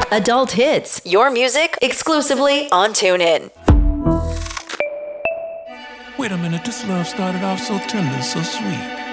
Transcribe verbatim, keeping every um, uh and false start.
Adult Hits, your music exclusively on TuneIn. Wait a minute, this love started off so tender, so sweet.